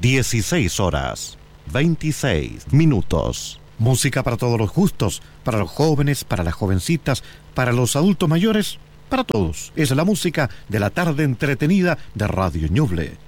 16 horas, 26 minutos. Música para todos los gustos, para los jóvenes, para las jovencitas, para los adultos mayores, para todos. Es la música de la tarde entretenida de Radio Ñuble.